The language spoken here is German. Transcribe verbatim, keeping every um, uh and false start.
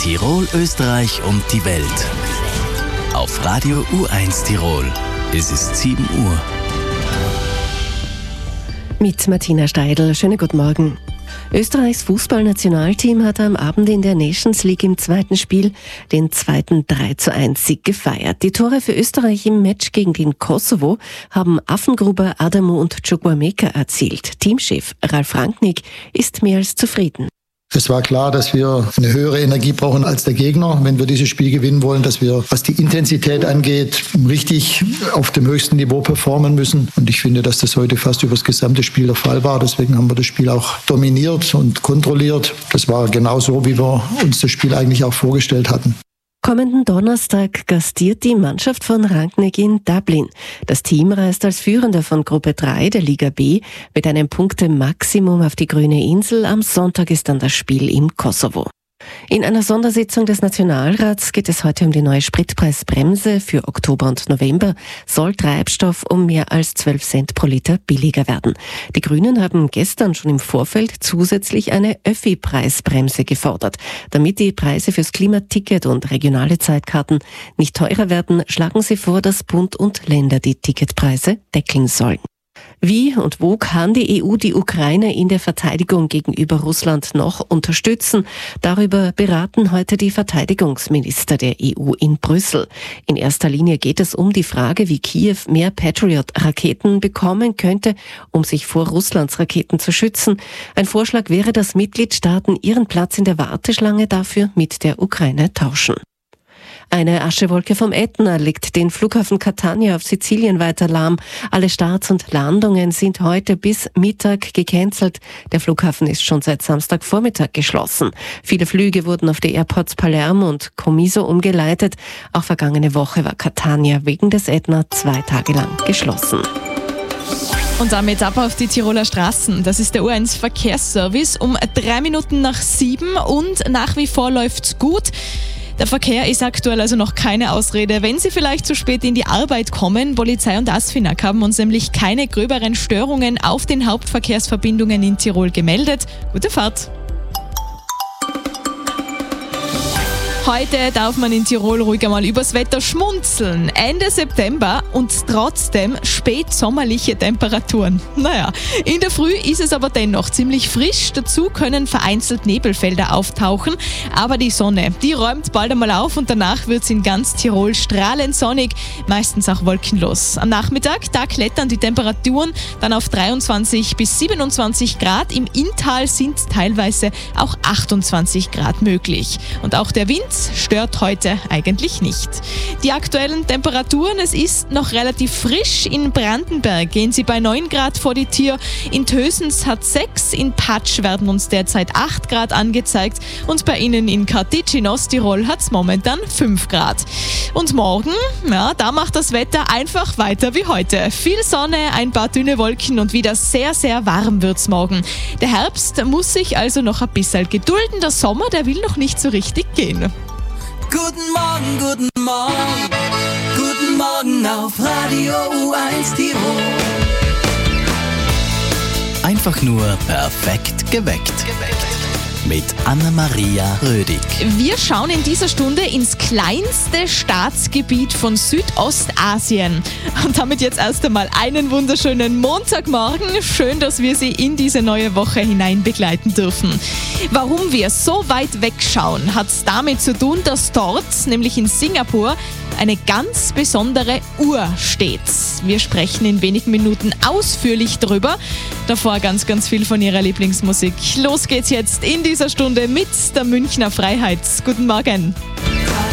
Tirol, Österreich und die Welt. Auf Radio U eins Tirol. Es ist sieben Uhr. Mit Martina Steidl. Schönen guten Morgen. Österreichs Fußballnationalteam hat am Abend in der Nations League im zweiten Spiel den zweiten drei zu eins Sieg gefeiert. Die Tore für Österreich im Match gegen den Kosovo haben Affengruber, Adamo und Chukwuemeka erzielt. Teamchef Ralf Rangnick ist mehr als zufrieden. Es war klar, dass wir eine höhere Energie brauchen als der Gegner, wenn wir dieses Spiel gewinnen wollen, dass wir, was die Intensität angeht, richtig auf dem höchsten Niveau performen müssen. Und ich finde, dass das heute fast über das gesamte Spiel der Fall war. Deswegen haben wir das Spiel auch dominiert und kontrolliert. Das war genau so, wie wir uns das Spiel eigentlich auch vorgestellt hatten. Kommenden Donnerstag gastiert die Mannschaft von Rangnick in Dublin. Das Team reist als Führender von Gruppe drei der Liga B mit einem Punktemaximum auf die grüne Insel. Am Sonntag ist dann das Spiel im Kosovo. In einer Sondersitzung des Nationalrats geht es heute um die neue Spritpreisbremse. Für Oktober und November soll Treibstoff um mehr als zwölf Cent pro Liter billiger werden. Die Grünen haben gestern schon im Vorfeld zusätzlich eine Öffi-Preisbremse gefordert. Damit die Preise fürs Klimaticket und regionale Zeitkarten nicht teurer werden, schlagen sie vor, dass Bund und Länder die Ticketpreise deckeln sollen. Wie und wo kann die E U die Ukraine in der Verteidigung gegenüber Russland noch unterstützen? Darüber beraten heute die Verteidigungsminister der E U in Brüssel. In erster Linie geht es um die Frage, wie Kiew mehr Patriot-Raketen bekommen könnte, um sich vor Russlands Raketen zu schützen. Ein Vorschlag wäre, dass Mitgliedstaaten ihren Platz in der Warteschlange dafür mit der Ukraine tauschen. Eine Aschewolke vom Ätna legt den Flughafen Catania auf Sizilien weiter lahm. Alle Starts und Landungen sind heute bis Mittag gecancelt. Der Flughafen ist schon seit Samstagvormittag geschlossen. Viele Flüge wurden auf die Airports Palermo und Comiso umgeleitet. Auch vergangene Woche war Catania wegen des Ätna zwei Tage lang geschlossen. Und damit ab auf die Tiroler Straßen. Das ist der U eins Verkehrsservice um drei Minuten nach sieben und nach wie vor läuft's gut. Der Verkehr ist aktuell also noch keine Ausrede. Wenn Sie vielleicht zu spät in die Arbeit kommen, Polizei und ASFINAG haben uns nämlich keine gröberen Störungen auf den Hauptverkehrsverbindungen in Tirol gemeldet. Gute Fahrt! Heute darf man in Tirol ruhig einmal übers Wetter schmunzeln. Ende September und trotzdem spätsommerliche Temperaturen. Naja, in der Früh ist es aber dennoch ziemlich frisch. Dazu können vereinzelt Nebelfelder auftauchen. Aber die Sonne, die räumt bald einmal auf und danach wird es in ganz Tirol strahlend sonnig, meistens auch wolkenlos. Am Nachmittag, da klettern die Temperaturen dann auf dreiundzwanzig bis siebenundzwanzig Grad. Im Inntal sind teilweise auch achtundzwanzig Grad möglich. Und auch der Wind stört heute eigentlich nicht. Die aktuellen Temperaturen, es ist noch relativ frisch. In Brandenberg gehen sie bei neun Grad vor die Tür, in Tösens hat sechs, in Patsch werden uns derzeit acht Grad angezeigt und bei Ihnen in Kartitsch in Osttirol hat es momentan fünf Grad. Und morgen, ja, da macht das Wetter einfach weiter wie heute. Viel Sonne, ein paar dünne Wolken und wieder sehr, sehr warm wird's morgen. Der Herbst muss sich also noch ein bisschen gedulden. Der Sommer, der will noch nicht so richtig gehen. Guten Morgen, guten Morgen, guten Morgen auf Radio U eins Tirol. Einfach nur perfekt geweckt. Mit Anna-Maria Rödig. Wir schauen in dieser Stunde ins kleinste Staatsgebiet von Südostasien. Und damit jetzt erst einmal einen wunderschönen Montagmorgen. Schön, dass wir Sie in diese neue Woche hinein begleiten dürfen. Warum wir so weit wegschauen, hat es damit zu tun, dass dort, nämlich in Singapur, eine ganz besondere Uhr steht. Wir sprechen in wenigen Minuten ausführlich drüber. Davor ganz, ganz viel von Ihrer Lieblingsmusik. Los geht's jetzt in dieser Stunde mit der Münchner Freiheit. Guten Morgen.